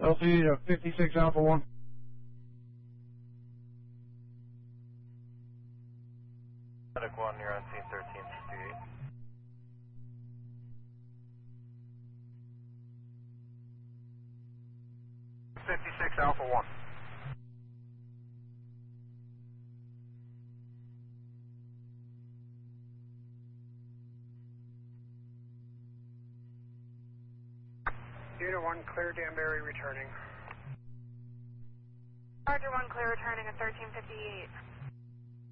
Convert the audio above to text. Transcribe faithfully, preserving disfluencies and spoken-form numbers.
L C to fifty-six Alpha one. Medic one, you're on scene thirteen fifty-eight. fifty-six Alpha one. Unit one, clear Danbury returning. Roger one, clear returning at thirteen fifty-eight.